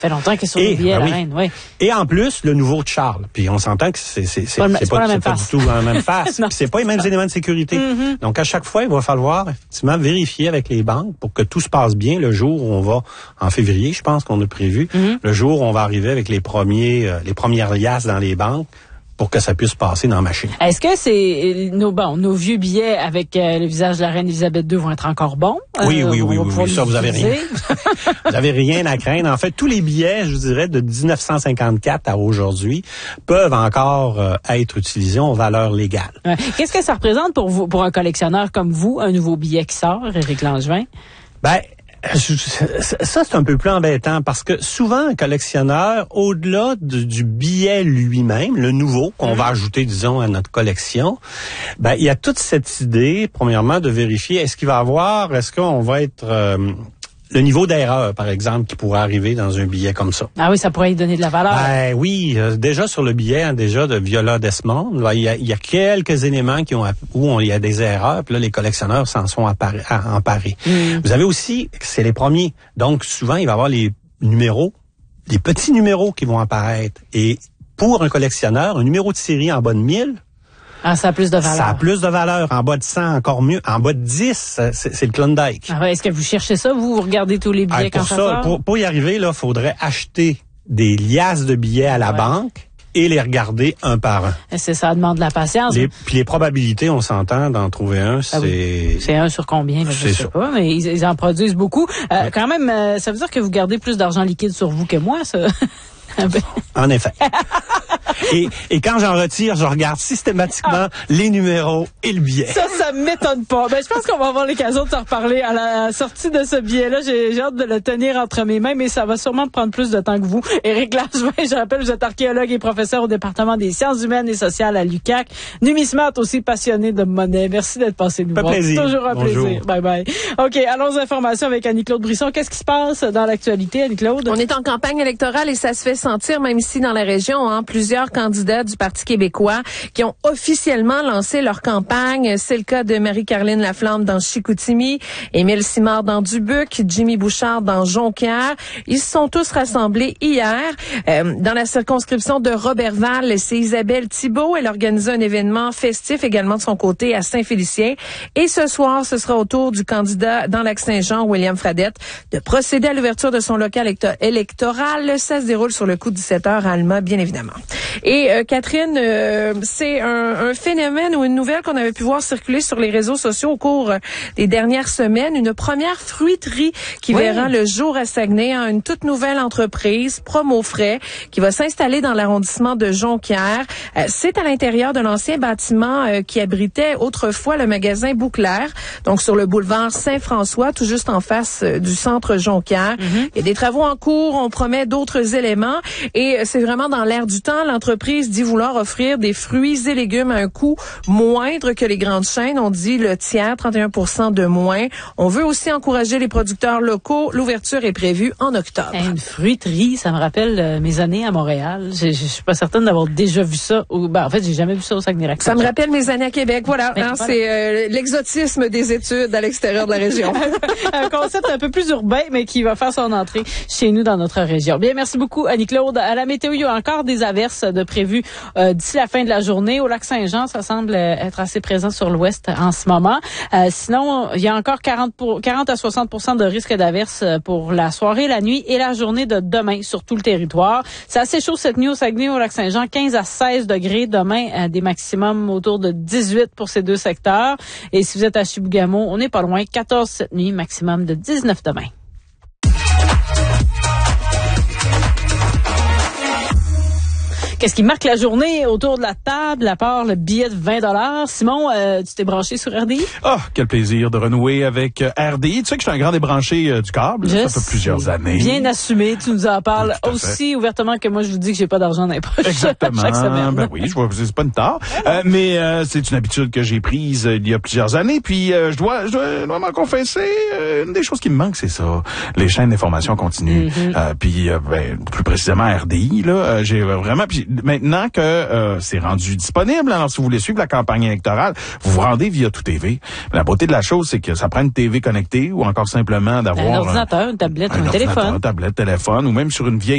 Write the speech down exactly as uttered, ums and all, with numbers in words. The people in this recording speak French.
Ça fait longtemps qu'il est sur le billet, ben la oui. reine, oui. Et en plus, le nouveau de Charles. Puis on s'entend que c'est, c'est, c'est, pas, c'est, c'est pas, pas, c'est pas du tout la même face. Puis c'est pas les mêmes ça. éléments de sécurité. Mm-hmm. Donc à chaque fois, il va falloir effectivement vérifier avec les banques pour que tout se passe bien le jour où on va, en février, je pense qu'on a prévu, mm-hmm. le jour où on va arriver avec les premiers, euh, les premières liasses dans les banques, pour que ça puisse passer dans la machine. Est-ce que c'est nos bon nos vieux billets avec euh, le visage de la reine Elisabeth deux vont être encore bons? Oui, euh, oui, oui, oui, oui, ça vous avez rien. Vous avez rien à craindre. En fait, tous les billets, je vous dirais, de dix-neuf cent cinquante-quatre à aujourd'hui, peuvent encore euh, être utilisés en valeur légale. Ouais. Qu'est-ce que ça représente pour vous, pour un collectionneur comme vous, un nouveau billet qui sort, Éric Langevin? Ben, ça, c'est un peu plus embêtant parce que souvent, un collectionneur, au-delà de, du billet lui-même, le nouveau qu'on mmh. va ajouter, disons, à notre collection, ben, il y a toute cette idée, premièrement, de vérifier est-ce qu'il va avoir, est-ce qu'on va être... Euh, le niveau d'erreur, par exemple, qui pourrait arriver dans un billet comme ça. Ah oui, ça pourrait y donner de la valeur. Ben oui, euh, déjà sur le billet, hein, déjà de Viola Desmond, là, il y a, il y a quelques éléments qui ont où on, il y a des erreurs, puis là les collectionneurs s'en sont emparés. emparés. Mm. Vous avez aussi, c'est les premiers, donc souvent il va y avoir les numéros, les petits numéros qui vont apparaître. Et pour un collectionneur, un numéro de série en bas de mille. Ah, ça a plus de valeur. Ça a plus de valeur. En bas de cent, encore mieux. En bas de dix, c'est, c'est le Klondike. Ah ouais, est-ce que vous cherchez ça? Vous, vous regardez tous les billets ah, quand ça, ça sort? Pour, pour y arriver, là, faudrait acheter des liasses de billets à la ouais. banque et les regarder un par un. C'est ça, demande de la patience. Les, puis les probabilités, on s'entend d'en trouver un, c'est... Ah oui. C'est un sur combien, là, je sais ça. pas, mais ils, ils en produisent beaucoup. Euh, ouais. Quand même, euh, ça veut dire que vous gardez plus d'argent liquide sur vous que moi, ça? En effet. Et, et quand j'en retire, je regarde systématiquement ah. les numéros et le billet. Ça, ça m'étonne pas. Ben, je pense qu'on va avoir l'occasion de s'en reparler à la sortie de ce billet-là. J'ai, j'ai hâte de le tenir entre mes mains, mais ça va sûrement prendre plus de temps que vous. Éric Langevin, je rappelle, vous êtes archéologue et professeur au département des sciences humaines et sociales à l'U Q A C. Numismate, aussi passionné de monnaie. Merci d'être passé nous Pas voir. plaisir. C'est toujours un Bonjour. plaisir. Bye bye. OK, allons aux informations avec Annie-Claude Brisson. Qu'est-ce qui se passe dans l'actualité, Annie-Claude? On est en campagne électorale et ça se fait sentir, même ici dans la région, hein, plusieurs candidats du Parti québécois qui ont officiellement lancé leur campagne. C'est le cas de Marie-Caroline Laflamme dans Chicoutimi, Émile Simard dans Dubuque, Jimmy Bouchard dans Jonquière. Ils se sont tous rassemblés hier. Euh, dans la circonscription de Roberval, c'est Isabelle Thibault. Elle organise un événement festif également de son côté à Saint-Félicien. Et ce soir, ce sera au tour du candidat dans Lac-Saint-Jean, William Fradette, de procéder à l'ouverture de son local électo- électoral. Ça se déroule sur le coup de dix-sept heures à Alma, bien évidemment. Et euh, Catherine, euh, c'est un, un phénomène ou une nouvelle qu'on avait pu voir circuler sur les réseaux sociaux au cours des dernières semaines. Une première fruiterie qui oui. verra le jour à Saguenay, hein, une toute nouvelle entreprise, Promo Frais, qui va s'installer dans l'arrondissement de Jonquière. Euh, c'est à l'intérieur de l'ancien bâtiment euh, qui abritait autrefois le magasin Bouclair, donc sur le boulevard Saint-François, tout juste en face euh, du centre Jonquière. Mm-hmm. Il y a des travaux en cours, on promet d'autres éléments et euh, c'est vraiment dans l'air du temps. L'entreprise dit vouloir offrir des fruits et légumes à un coût moindre que les grandes chaînes. On dit le tiers, trente et un pour cent de moins. On veut aussi encourager les producteurs locaux. L'ouverture est prévue en octobre. Une fruiterie, ça me rappelle euh, mes années à Montréal. Je, je, je suis pas certaine d'avoir déjà vu ça. Ou, ben, en fait, j'ai jamais vu ça au Saguenay-Lac-Saint-Jean. Ça me rappelle mes années à Québec. Voilà, hein, voilà. C'est euh, l'exotisme des études à l'extérieur de la région. Un concept un peu plus urbain, mais qui va faire son entrée chez nous dans notre région. Bien, merci beaucoup, Annie-Claude. À la météo, il y a encore des averses de prévues euh, d'ici la fin de la journée. Au Lac-Saint-Jean, ça semble être assez présent sur l'ouest en ce moment. Euh, sinon, il y a encore quarante, pour, quarante à soixante pour cent de risque d'averse pour la soirée, la nuit et la journée de demain sur tout le territoire. C'est assez chaud cette nuit au Saguenay, au Lac-Saint-Jean, quinze à seize degrés. Demain, euh, des maximums autour de dix-huit pour ces deux secteurs. Et si vous êtes à Chibougamau, on n'est pas loin, quatorze cette nuit, maximum de dix-neuf demain. Qu'est-ce qui marque la journée autour de la table, à part le billet de vingt dollars? Simon, euh, tu t'es branché sur R D I? Ah, oh, quel plaisir de renouer avec euh, R D I. Tu sais que je suis un grand débranché euh, du câble. Je ça fait plusieurs années. Bien assumé, tu nous en parles aussi ouvertement que moi je vous dis que j'ai pas d'argent dans les poches. Exactement. Chaque semaine. Ben oui, je vois, c'est pas une tare. Euh, mais euh, c'est une habitude que j'ai prise euh, il y a plusieurs années. Puis euh, je dois, je dois, je dois m'en confesser, euh, une des choses qui me manque, c'est ça, les chaînes d'information continue. Mm-hmm. Euh, puis euh, ben, plus précisément R D I. Là, euh, j'ai vraiment. Puis maintenant que euh, c'est rendu disponible, alors si vous voulez suivre la campagne électorale, vous vous rendez via Tout T V. La beauté de la chose, c'est que ça prend une T V connectée ou encore simplement d'avoir un ordinateur, une tablette, un, un, un téléphone, une tablette, téléphone ou même sur une vieille